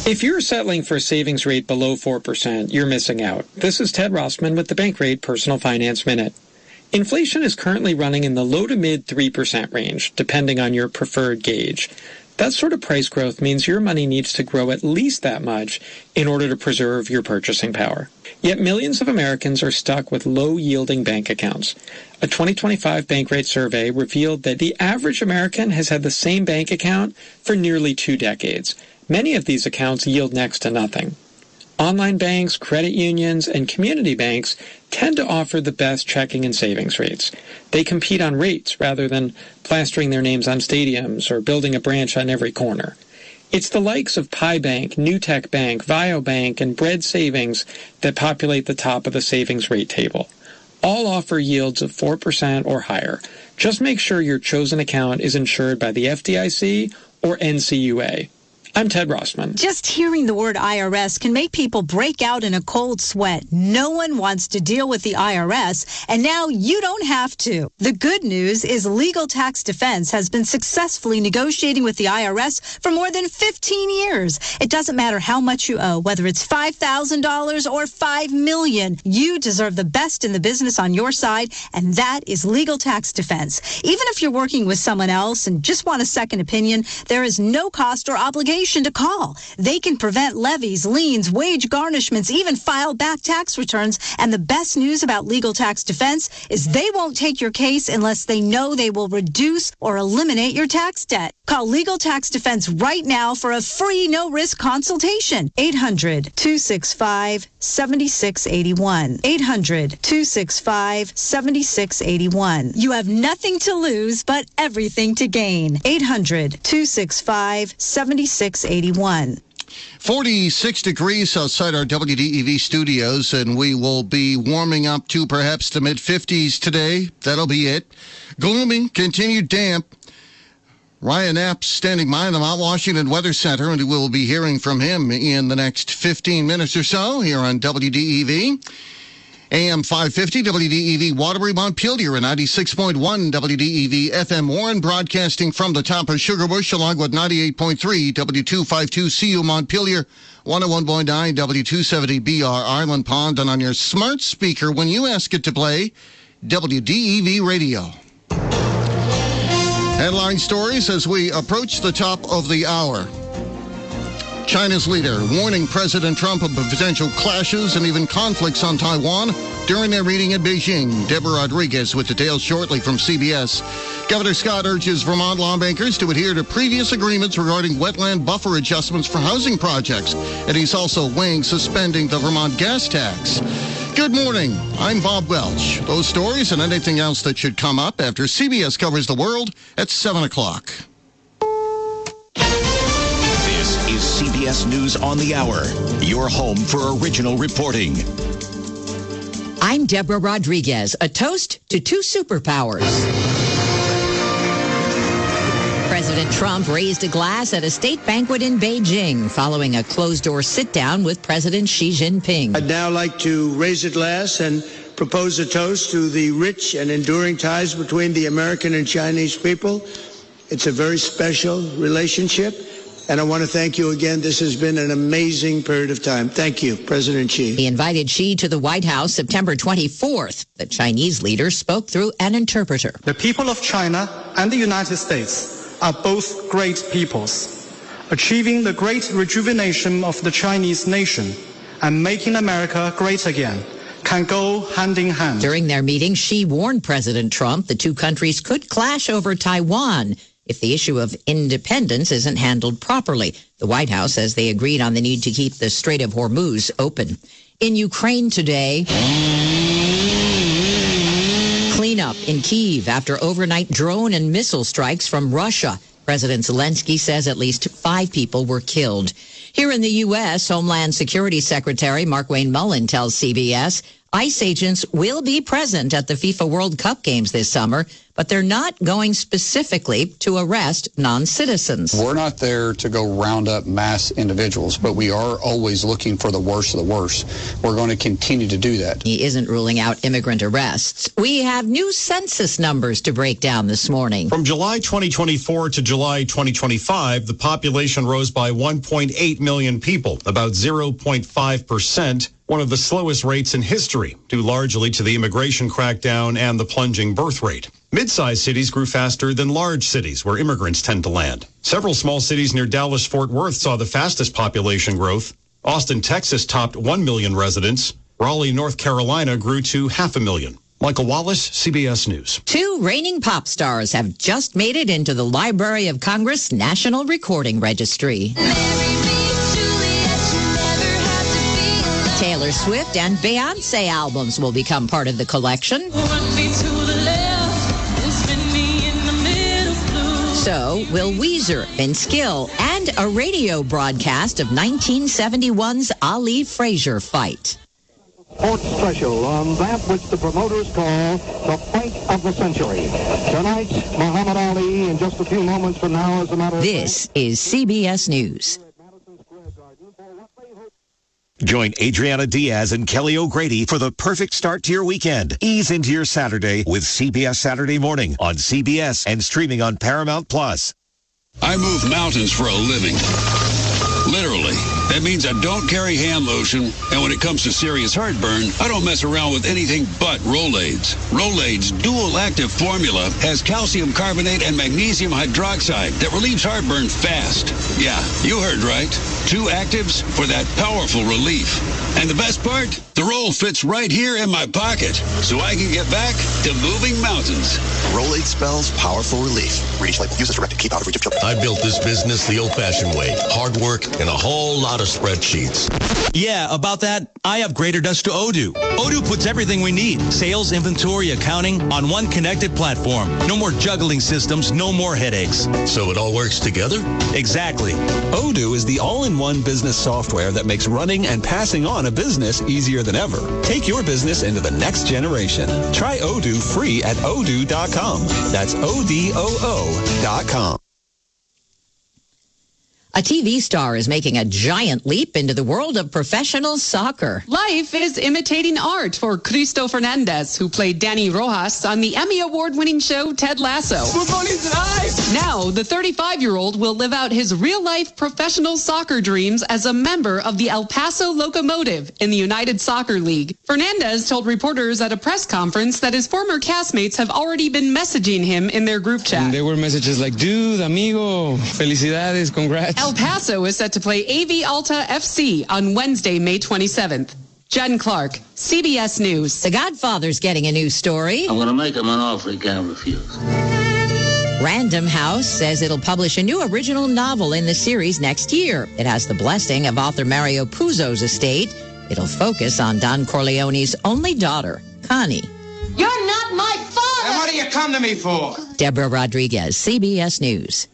If you're settling for a savings rate below 4%, you're missing out. This is Ted Rossman with the Bankrate Personal Finance Minute. Inflation is currently running in the low to mid 3% range, depending on your preferred gauge. That sort of price growth means your money needs to grow at least that much in order to preserve your purchasing power. Yet millions of Americans are stuck with low-yielding bank accounts. A 2025 Bankrate survey revealed that the average American has had the same bank account for nearly 2 decades. Many of these accounts yield next to nothing. Online banks, credit unions, and community banks tend to offer the best checking and savings rates. They compete on rates rather than plastering their names on stadiums or building a branch on every corner. It's the likes of Pi Bank, Newtek Bank, VioBank, and Bread Savings that populate the top of the savings rate table. All offer yields of 4% or higher. Just make sure your chosen account is insured by the FDIC or NCUA. I'm Ted Rossman. Just hearing the word IRS can make people break out in a cold sweat. No one wants to deal with the IRS, and now you don't have to. The good news is Legal Tax Defense has been successfully negotiating with the IRS for more than 15 years. It doesn't matter how much you owe, whether it's $5,000 or $5 million. You deserve the best in the business on your side, and that is Legal Tax Defense. Even if you're working with someone else and just want a second opinion, there is no cost or obligation to call. They can prevent levies, liens, wage garnishments, even file back tax returns. And the best news about Legal Tax Defense is they won't take your case unless they know they will reduce or eliminate your tax debt. Call Legal Tax Defense right now for a free no-risk consultation. 800-265-7681. 800-265-7681. You have nothing to lose but everything to gain. 800-265-7681. 46 degrees outside our WDEV studios, and we will be warming up to perhaps the mid-50s today. That'll be it. Gloomy, continued damp. Ryan Knapp standing by in the Mount Washington Weather Center, and we will be hearing from him in the next 15 minutes or so here on WDEV. AM 550, WDEV Waterbury, Montpelier, and 96.1 WDEV FM Warren, broadcasting from the top of Sugarbush, along with 98.3 W252CU Montpelier, 101.9 W270BR Island Pond, and on your smart speaker when you ask it to play WDEV Radio. Headline stories as we approach the top of the hour. China's leader warning President Trump of potential clashes and even conflicts on Taiwan during their meeting in Beijing. Deborah Rodriguez with details shortly from CBS. Governor Scott urges Vermont lawmakers to adhere to previous agreements regarding wetland buffer adjustments for housing projects. And he's also weighing suspending the Vermont gas tax. Good morning. I'm Bob Welch. Those stories and anything else that should come up after CBS covers the world at 7 o'clock. Is CBS News on the Hour, your home for original reporting. I'm Deborah Rodriguez. A toast to 2 superpowers. President Trump raised a glass at a state banquet in Beijing following a closed-door sit-down with President Xi Jinping. I'd now like to raise a glass and propose a toast to the rich and enduring ties between the American and Chinese people. It's a very special relationship. And I want to thank you again. This has been an amazing period of time. Thank you, President Xi. He invited Xi to the White House September 24th. The Chinese leader spoke through an interpreter. The people of China and the United States are both great peoples. Achieving the great rejuvenation of the Chinese nation and making America great again can go hand in hand. During their meeting, Xi warned President Trump the 2 countries could clash over Taiwan if the issue of independence isn't handled properly. The White House says they agreed on the need to keep the Strait of Hormuz open. In Ukraine today, cleanup in Kyiv after overnight drone and missile strikes from Russia. President Zelensky says at least 5 people were killed. Here in the U.S., Homeland Security Secretary Markwayne Mullin tells CBS ICE agents will be present at the FIFA World Cup games this summer, but they're not going specifically to arrest non-citizens. We're not there to go round up mass individuals, but we are always looking for the worst of the worst. We're going to continue to do that. He isn't ruling out immigrant arrests. We have new census numbers to break down this morning. From July 2024 to July 2025, the population rose by 1.8 million people, about 0.5%. One of the slowest rates in history, due largely to the immigration crackdown and the plunging birth rate. Mid-sized cities grew faster than large cities where immigrants tend to land. Several small cities near Dallas-Fort Worth saw the fastest population growth. Austin, Texas topped 1 million residents. Raleigh, North Carolina grew to 500,000. Michael Wallace, CBS News. 2 reigning pop stars have just made it into the Library of Congress National Recording Registry. Taylor Swift and Beyonce albums will become part of the collection. So will Weezer, Vince Gill, and a radio broadcast of 1971's Ali Frazier fight. Sports special on that which the promoters call the fight of the century. Tonight, Muhammad Ali in just a few moments from now, as a matter of This is CBS News. Join Adriana Diaz and Kelly O'Grady for the perfect start to your weekend. Ease into your Saturday with CBS Saturday Morning on CBS and streaming on Paramount Plus. I move mountains for a living. Literally. That means I don't carry hand lotion, and when it comes to serious heartburn, I don't mess around with anything but Rolaids. Rolaids' dual-active formula has calcium carbonate and magnesium hydroxide that relieves heartburn fast. Yeah, you heard right. 2 actives for that powerful relief. And the best part? The roll fits right here in my pocket, so I can get back to moving mountains. Rolade spells powerful relief. Read each label. Use as directed. Keep out of reach of children. I built this business the old-fashioned way. Hard work and a whole lot of spreadsheets. Yeah, about that, I upgraded us to Odoo. Odoo puts everything we need, sales, inventory, accounting, on one connected platform. No more juggling systems, no more headaches. So it all works together? Exactly. Odoo is the all-in-one business software that makes running and passing on a business easier than ever. Take your business into the next generation. Try Odoo free at odoo.com. That's ODOO.com. A TV star is making a giant leap into the world of professional soccer. Life is imitating art for Cristo Fernandez, who played Danny Rojas on the Emmy Award-winning show Ted Lasso. Football is life! Now, the 35-year-old will live out his real-life professional soccer dreams as a member of the El Paso Locomotive in the United Soccer League. Fernandez told reporters at a press conference that his former castmates have already been messaging him in their group chat. And there were messages like, dude, amigo, felicidades, congrats. El Paso is set to play AV Alta FC on Wednesday, May 27th. Jen Clark, CBS News. The Godfather's getting a new story. I'm going to make him an offer he can't refuse. Random House says it'll publish a new original novel in the series next year. It has the blessing of author Mario Puzo's estate. It'll focus on Don Corleone's only daughter, Connie. You're not my father! And what do you come to me for? Deborah Rodriguez, CBS News.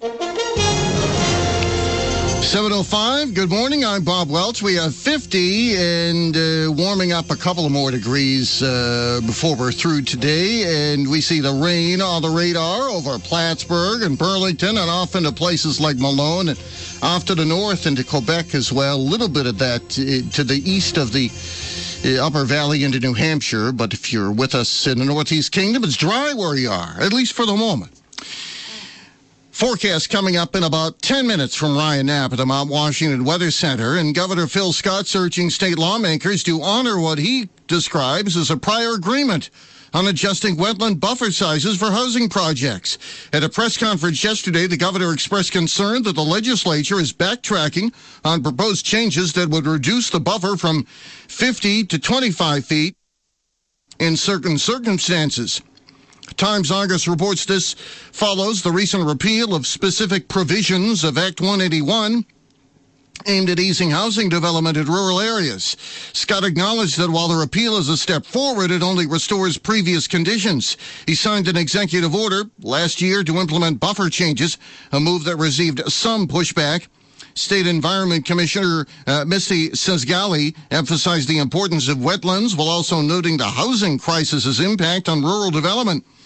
7:05. Good morning. I'm Bob Welch. We have 50 and warming up a couple of more degrees before we're through today. And we see the rain on the radar over Plattsburgh and Burlington and off into places like Malone and off to the north into Quebec as well. A little bit of that to the east of the Upper Valley into New Hampshire. But if you're with us in the Northeast Kingdom, it's dry where you are, at least for the moment. Forecast coming up in about 10 minutes from Ryan Knapp at the Mount Washington Weather Center. And Governor Phil Scott's urging state lawmakers to honor what he describes as a prior agreement on adjusting wetland buffer sizes for housing projects. At a press conference yesterday, the governor expressed concern that the legislature is backtracking on proposed changes that would reduce the buffer from 50 to 25 feet in certain circumstances. Times Argus reports this follows the recent repeal of specific provisions of Act 181 aimed at easing housing development in rural areas. Scott acknowledged that while the repeal is a step forward, it only restores previous conditions. He signed an executive order last year to implement buffer changes, a move that received some pushback. State Environment Commissioner Misty Sesgali emphasized the importance of wetlands while also noting the housing crisis's impact on rural development.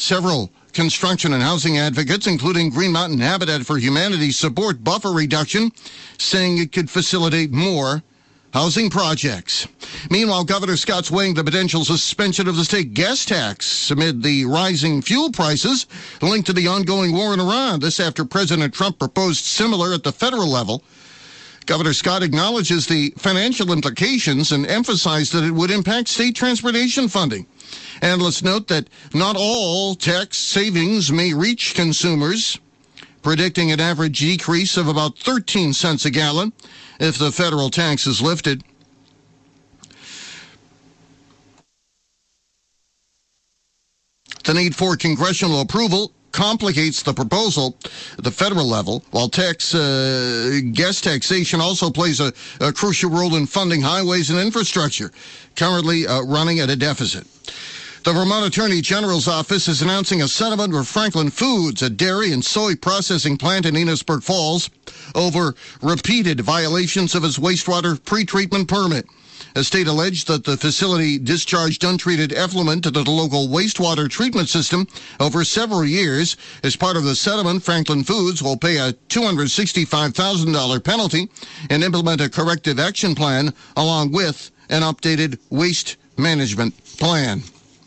Several construction and housing advocates, including Green Mountain Habitat for Humanity, support buffer reduction, saying it could facilitate more housing projects. Meanwhile, Governor Scott's weighing the potential suspension of the state gas tax amid the rising fuel prices linked to the ongoing war in Iran. This after President Trump proposed similar at the federal level. Governor Scott acknowledges the financial implications and emphasized that it would impact state transportation funding. Analysts note that not all tax savings may reach consumers, predicting an average decrease of about 13 cents a gallon if the federal tax is lifted. The need for congressional approval complicates the proposal at the federal level, while gas taxation also plays a crucial role in funding highways and infrastructure, currently running at a deficit. The Vermont Attorney General's office is announcing a settlement with Franklin Foods, a dairy and soy processing plant in Enosburg Falls, over repeated violations of its wastewater pretreatment permit. The state alleged that the facility discharged untreated effluent into the local wastewater treatment system over several years. As part of the settlement, Franklin Foods will pay a $265,000 penalty and implement a corrective action plan along with an updated waste management plan.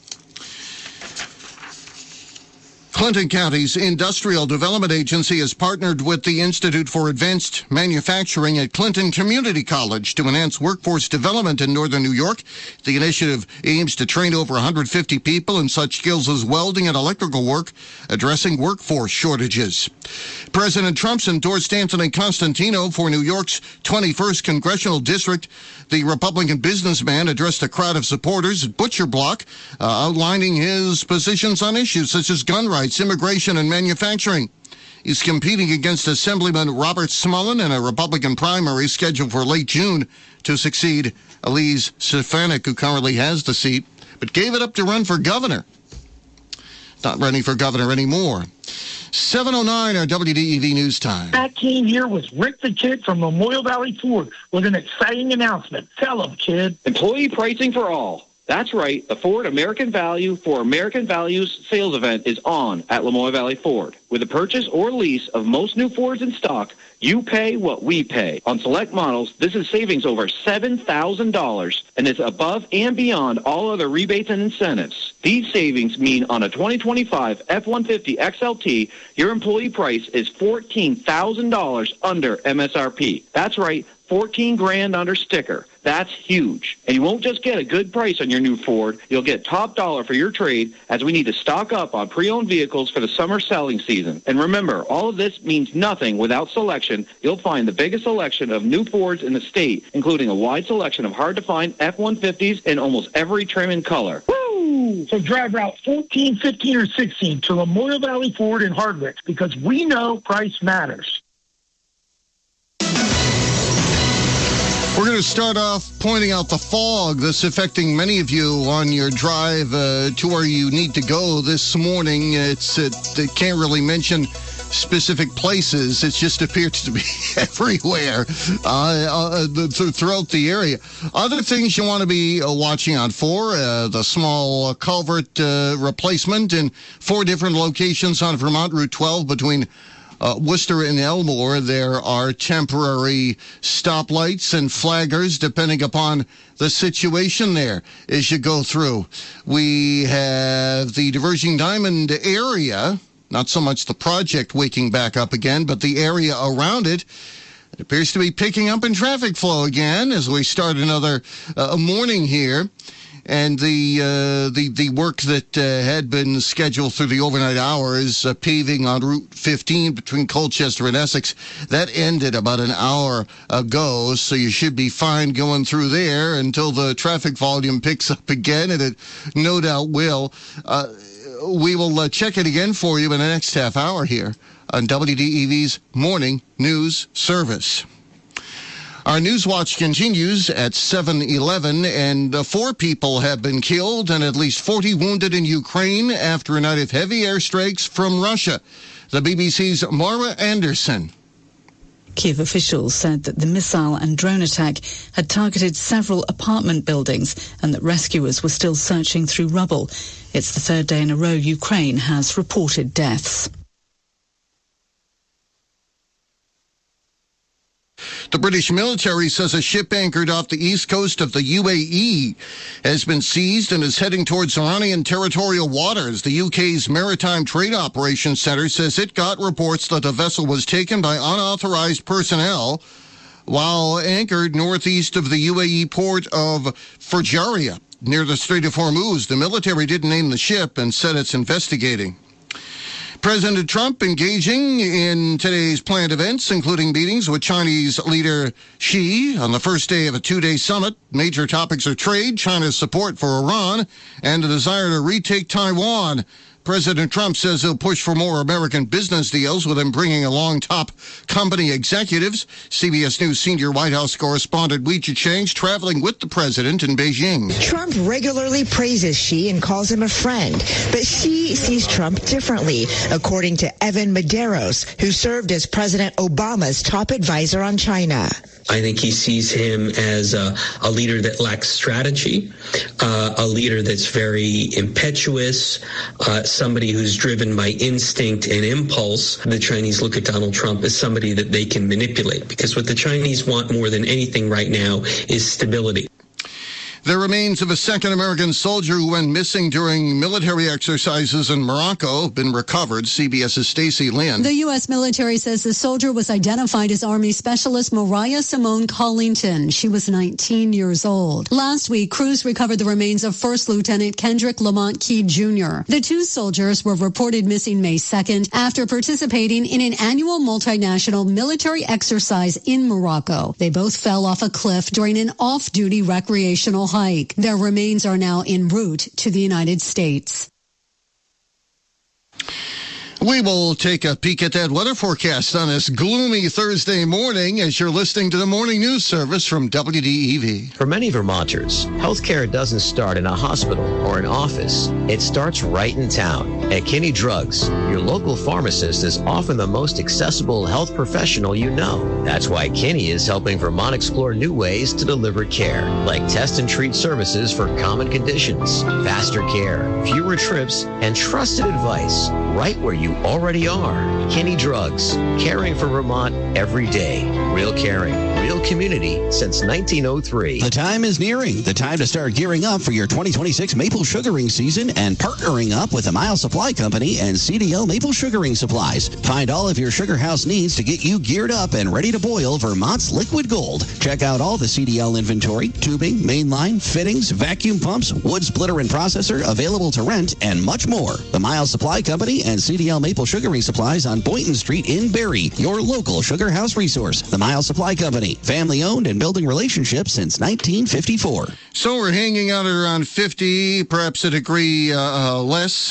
Clinton County's Industrial Development Agency has partnered with the Institute for Advanced Manufacturing at Clinton Community College to enhance workforce development in northern New York. The initiative aims to train over 150 people in such skills as welding and electrical work, addressing workforce shortages. President Trump's endorsed Anthony Constantino for New York's 21st Congressional District. The Republican businessman addressed a crowd of supporters at Butcher Block, outlining his positions on issues such as gun rights, immigration, and manufacturing. He's competing against Assemblyman Robert Smullen in a Republican primary scheduled for late June to succeed Elise Stefanik, who currently has the seat, but gave it up to run for governor. Not running for governor anymore. 7:09, our WDEV News Time. That team here was Rick the Kid from Memorial Valley Ford with an exciting announcement. Tell him, kid. Employee pricing for all. That's right. The Ford American Value for American Values sales event is on at Lamoille Valley Ford. With a purchase or lease of most new Fords in stock, you pay what we pay. On select models, this is savings over $7,000, and it's above and beyond all other rebates and incentives. These savings mean on a 2025 F-150 XLT, your employee price is $14,000 under MSRP. That's right. $14,000 under sticker. That's huge. And you won't just get a good price on your new Ford. You'll get top dollar for your trade, as we need to stock up on pre-owned vehicles for the summer selling season. And remember, all of this means nothing without selection. You'll find the biggest selection of new Fords in the state, including a wide selection of hard-to-find F-150s in almost every trim and color. Woo! So drive Route 14, 15, or 16 to Memorial Valley Ford in Hardwick, because we know price matters. We're going to start off pointing out the fog that's affecting many of you on your drive to where you need to go this morning. They can't really mention specific places. It just appears to be everywhere throughout the area. Other things you want to be watching out for, the small culvert replacement in 4 different locations on Vermont Route 12 between Worcester and Elmore. There are temporary stoplights and flaggers depending upon the situation there as you go through. We have the Diverging Diamond area, not so much the project waking back up again, but the area around it. It appears to be picking up in traffic flow again as we start another morning here. And the work that had been scheduled through the overnight hours, paving on Route 15 between Colchester and Essex, that ended about an hour ago. So you should be fine going through there until the traffic volume picks up again, and it no doubt will. We will check it again for you in the next half hour here on WDEV's Morning News Service. Our Newswatch continues at 7:11, and 4 people have been killed and at least 40 wounded in Ukraine after a night of heavy airstrikes from Russia. The BBC's Mara Anderson. Kiev officials said that the missile and drone attack had targeted several apartment buildings and that rescuers were still searching through rubble. It's the third day in a row Ukraine has reported deaths. The British military says a ship anchored off the east coast of the UAE has been seized and is heading towards Iranian territorial waters. The UK's Maritime Trade Operations Centre says it got reports that the vessel was taken by unauthorized personnel while anchored northeast of the UAE port of Fujairah near the Strait of Hormuz. The military didn't name the ship and said it's investigating. President Trump engaging in today's planned events, including meetings with Chinese leader Xi on the first day of a two-day summit. Major topics are trade, China's support for Iran, and the desire to retake Taiwan. President Trump says he'll push for more American business deals with him bringing along top company executives. CBS News senior White House correspondent Wei Cheng's traveling with the president in Beijing. Trump regularly praises Xi and calls him a friend, but Xi sees Trump differently, according to Evan Medeiros, who served as President Obama's top advisor on China. I think he sees him as a leader that lacks strategy, a leader that's very impetuous, somebody who's driven by instinct and impulse. The Chinese look at Donald Trump as somebody that they can manipulate, because what the Chinese want more than anything right now is stability. The remains of a second American soldier who went missing during military exercises in Morocco have been recovered. CBS's Stacey Lynn. The U.S. military says the soldier was identified as Army Specialist Mariah Simone Collington. She was 19 years old. Last week, crews recovered the remains of First Lieutenant Kendrick Lamont Key Jr. The two soldiers were reported missing May 2nd after participating in an annual multinational military exercise in Morocco. They both fell off a cliff during an off-duty recreational hike. Their remains are now en route to the United States. We will take a peek at that weather forecast on this gloomy Thursday morning as you're listening to the Morning News Service from WDEV. For many Vermonters, healthcare doesn't start in a hospital or an office. It starts right in town. At Kinney Drugs, your local pharmacist is often the most accessible health professional you know. That's why Kinney is helping Vermont explore new ways to deliver care, like test and treat services for common conditions, faster care, fewer trips, and trusted advice right where you already are. Kinney Drugs, caring for Vermont every day. Real caring, real community since 1903. The time is nearing. The time to start gearing up for your 2026 maple sugaring season and partnering up with the Miles Supply Company and CDL Maple Sugaring Supplies. Find all of your sugar house needs to get you geared up and ready to boil Vermont's liquid gold. Check out all the CDL inventory, tubing, mainline, fittings, vacuum pumps, wood splitter and processor available to rent, and much more. The Miles Supply Company and CDL Maple Sugaring Supplies on Boynton Street in Barrie, your local sugar house resource. The Miles Supply Company, family owned and building relationships since 1954. So we're hanging out around 50, perhaps a degree less.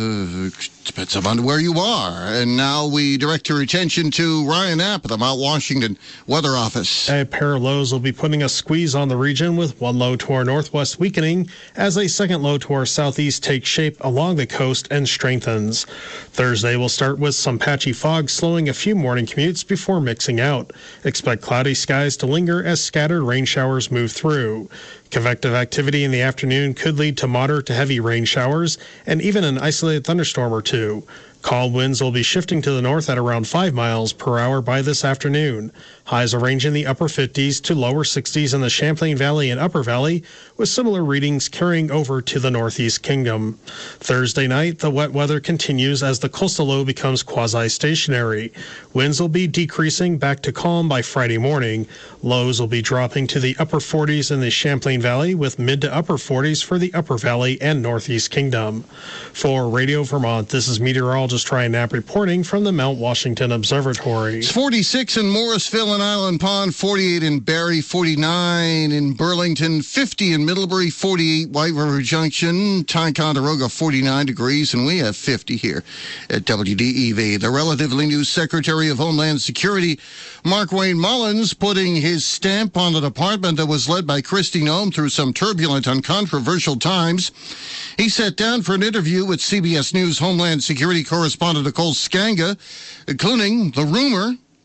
Depends on where you are. And now we direct your attention to Ryan Knapp at the Mount Washington Weather Office. A pair of lows will be putting a squeeze on the region, with one low to our northwest weakening as a second low to our southeast takes shape along the coast and strengthens. Thursday will start with some patchy fog slowing a few morning commutes before mixing out. Expect cloudy skies to linger as scattered rain showers move through. Convective activity in the afternoon could lead to moderate to heavy rain showers and even an isolated thunderstorm or two. Cold winds will be shifting to the north at around 5 miles per hour by this afternoon. Highs will range in the upper 50s to lower 60s in the Champlain Valley and Upper Valley, with similar readings carrying over to the Northeast Kingdom. Thursday night, the wet weather continues as the coastal low becomes quasi-stationary. Winds will be decreasing back to calm by Friday morning. Lows will be dropping to the upper 40s in the Champlain Valley, with mid to upper 40s for the Upper Valley and Northeast Kingdom. For Radio Vermont, this is meteorologist Ryan Knapp reporting from the Mount Washington Observatory. It's 46 in Morrisville and Island Pond, 48 in Barrie, 49 in Burlington, 50 in Middlebury, 48 White River Junction, Ticonderoga, 49 degrees, and we have 50 here at WDEV. The relatively new Secretary of Homeland Security, Markwayne Mullins, putting his stamp on the department that was led by Kristi Noem through some turbulent and controversial times. He sat down for an interview with CBS News Homeland Security correspondent Nicole Skanga, including the rumor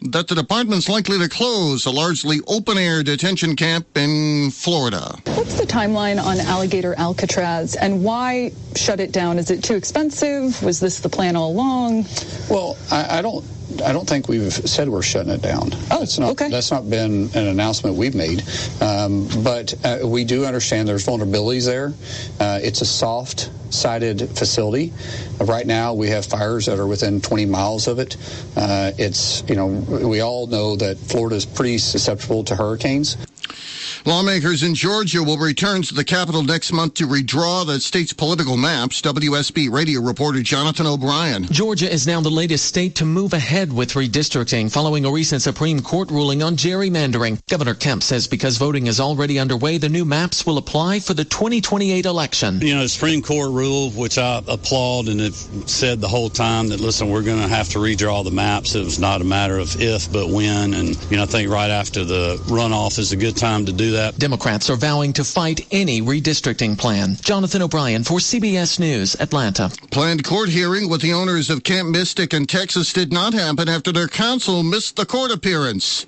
that the department's likely to close a largely open-air detention camp in Florida. What's the timeline on Alligator Alcatraz, and why shut it down? Is it too expensive? Was this the plan all along? Well, I don't think we've said we're shutting it down. Okay. That's not been an announcement we've made. But we do understand there's vulnerabilities there. It's a soft-sided facility. Right now, we have fires that are within 20 miles of it. We all know that Florida is pretty susceptible to hurricanes. Lawmakers in Georgia will return to the Capitol next month to redraw the state's political maps. WSB radio reporter Jonathan O'Brien. Georgia is now the latest state to move ahead with redistricting following a recent Supreme Court ruling on gerrymandering. Governor Kemp says because voting is already underway, the new maps will apply for the 2028 election. The Supreme Court rule, which I applaud and have said the whole time that, listen, we're going to have to redraw the maps. It was not a matter of if, but when. And, I think right after the runoff is a good time to do that. Democrats are vowing to fight any redistricting plan. Jonathan O'Brien for CBS News, Atlanta. Planned court hearing with the owners of Camp Mystic in Texas did not happen after their counsel missed the court appearance.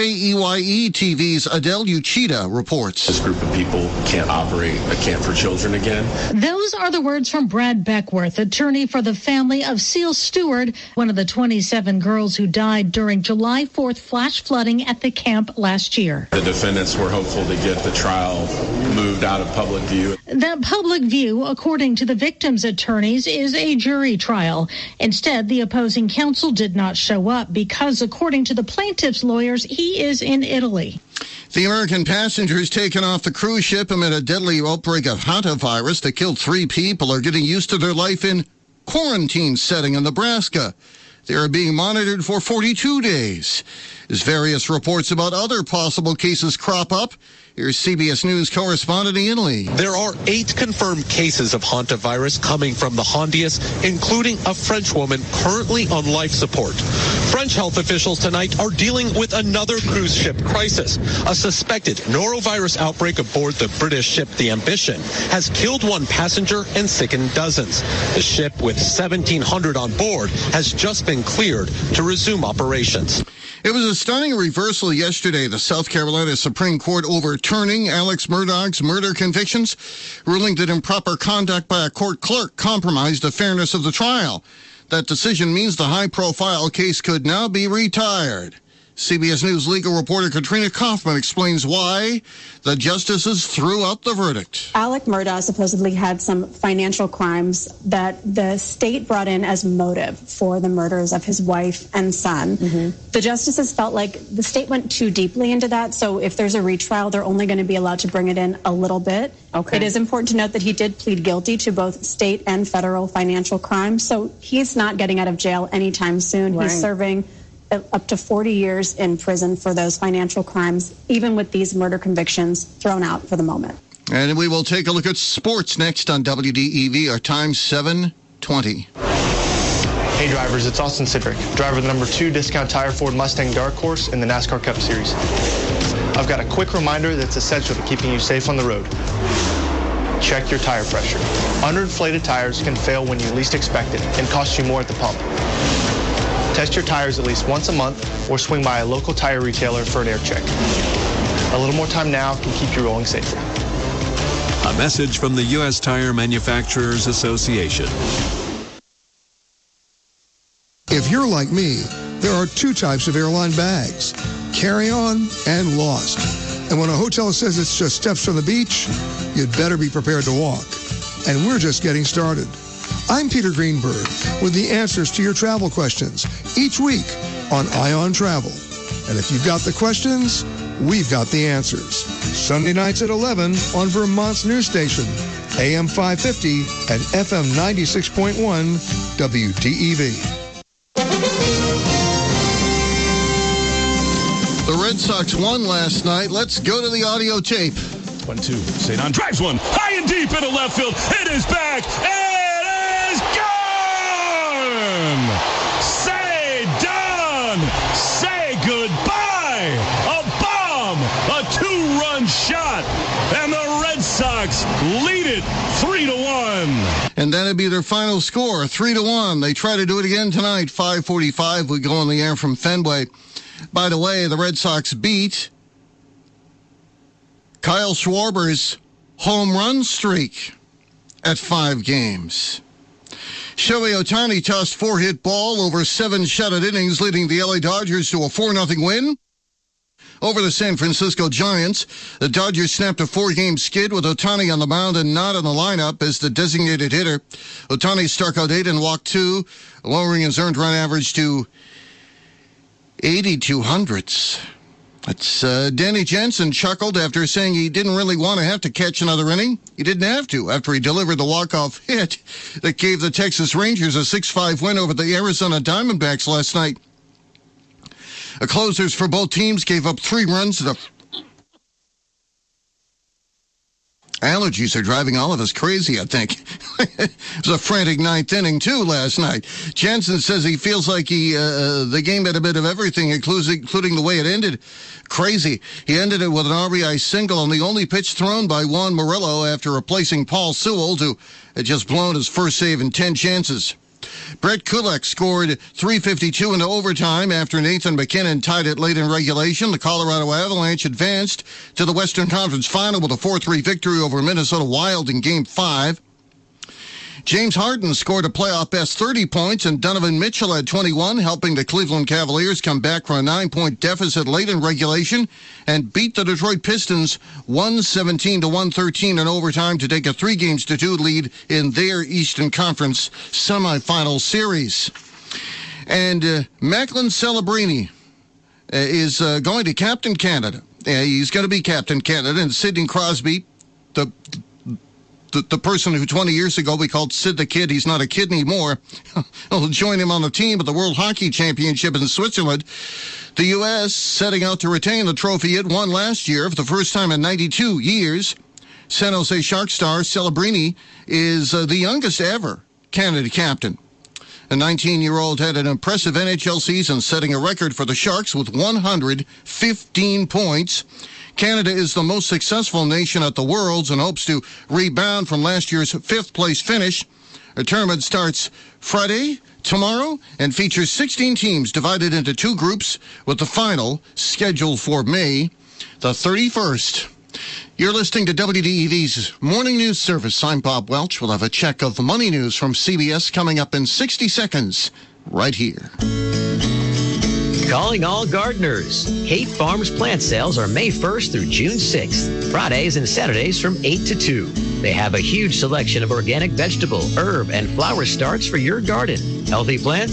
KEYE TV's Adele Uchida reports. This group of people can't operate a camp for children again. Those are the words from Brad Beckworth, attorney for the family of Seal Stewart, one of the 27 girls who died during July 4th flash flooding at the camp last year. The defendants were hopeful to get the trial moved out of public view. That public view, according to the victims' attorneys, is a jury trial. Instead, the opposing counsel did not show up because, according to the plaintiff's lawyers, he is in Italy. The American passengers taken off the cruise ship amid a deadly outbreak of hantavirus that killed 3 people are getting used to their life in quarantine setting in Nebraska. They are being monitored for 42 days. As various reports about other possible cases crop up, here's CBS News correspondent Ian Lee. There are 8 confirmed cases of hantavirus coming from the Hondias, including a French woman currently on life support. French health officials tonight are dealing with another cruise ship crisis. A suspected norovirus outbreak aboard the British ship The Ambition has killed 1 passenger and sickened dozens. The ship, with 1,700 on board, has just been cleared to resume operations. It was a stunning reversal yesterday. The South Carolina Supreme Court overturning Alex Murdaugh's murder convictions, ruling that improper conduct by a court clerk compromised the fairness of the trial. That decision means the high-profile case could now be retired. CBS News legal reporter Katrina Kaufman explains why the justices threw out the verdict. Alec Murdaugh supposedly had some financial crimes that the state brought in as motive for the murders of his wife and son. The justices felt like the state went too deeply into that, so if there's a retrial, they're only going to be allowed to bring it in a little bit. It is important to note that he did plead guilty to both state and federal financial crimes, so he's not getting out of jail anytime soon. Right. He's serving up to 40 years in prison for those financial crimes, even with these murder convictions thrown out for the moment. And we will take a look at sports next on WDEV. Our time 7:20. Hey drivers, it's Austin Cedric, driver of the number 2 Discount Tire Ford Mustang Dark Horse in the NASCAR Cup Series. I've got a quick reminder that's essential to keeping you safe on the road. Check your tire pressure. Underinflated tires can fail when you least expect it and cost you more at the pump. Test your tires at least once a month or swing by a local tire retailer for an air check. A little more time now can keep you rolling safer. A message from the U.S. Tire Manufacturers Association. If you're like me, there are 2 types of airline bags, carry-on and lost. And when a hotel says it's just steps from the beach, you'd better be prepared to walk. And we're just getting started. I'm Peter Greenberg with the answers to your travel questions each week on ION Travel. And if you've got the questions, we've got the answers. Sunday nights at 11 on Vermont's news station, AM 550 and FM 96.1 WDEV. The Red Sox won last night. Let's go to the audio tape. 1-2. St. John drives one high and deep into left field. It is back. It is gone. Say done. Say goodbye. A bomb. A 2-run shot. And the Red Sox lead it 3-1. And that'd be their final score, 3-1. They try to do it again tonight, 5:45. We go on the air from Fenway. by the way, the Red Sox beat Kyle Schwarber's home run streak at 5 games. Shohei Ohtani tossed 4-hit ball over 7 shutout innings, leading the LA Dodgers to a 4-0 win over the San Francisco Giants. The Dodgers snapped a 4-game skid with Ohtani on the mound and not in the lineup as the designated hitter. Ohtani struck out 8 and walked 2, lowering his earned run average to 82/100ths. That's Danny Jansen chuckled after saying he didn't really want to have to catch another inning. He didn't have to after he delivered the walk-off hit that gave the Texas Rangers a 6-5 win over the Arizona Diamondbacks last night. The closers for both teams gave up 3 runs to the... Allergies are driving all of us crazy, I think. It was a frantic 9th inning, too, last night. Jansen says he feels like the game had a bit of everything, including the way it ended. Crazy. He ended it with an RBI single on the only pitch thrown by Juan Murillo after replacing Paul Sewell, who had just blown his first save in 10 chances. Brett Kulak scored 352 into overtime after Nathan McKinnon tied it late in regulation. The Colorado Avalanche advanced to the Western Conference Final with a 4-3 victory over Minnesota Wild in Game 5. James Harden scored a playoff-best 30 points, and Donovan Mitchell had 21, helping the Cleveland Cavaliers come back from a 9-point deficit late in regulation and beat the Detroit Pistons 117-113 in overtime to take a 3-2 lead in their Eastern Conference semifinal series. And Macklin Celebrini is going to captain Canada. He's going to be captain Canada, and Sidney Crosby, the person who 20 years ago we called Sid the Kid, he's not a kid anymore, will join him on the team at the World Hockey Championship in Switzerland. The U.S. setting out to retain the trophy it won last year for the first time in 92 years. San Jose Shark star Celebrini is the youngest ever Canada captain. The 19-year-old had an impressive NHL season, setting a record for the Sharks with 115 points. Canada is the most successful nation at the Worlds and hopes to rebound from last year's 5th-place finish. The tournament starts Friday, tomorrow, and features 16 teams divided into 2 groups, with the final scheduled for May the 31st. You're listening to WDEV's Morning News Service. I'm Bob Welch. We'll have a check of money news from CBS coming up in 60 seconds right here. Calling all gardeners. Kate Farms plant sales are May 1st through June 6th. Fridays and Saturdays from 8 to 2. They have a huge selection of organic vegetable, herb, and flower starts for your garden. Healthy plants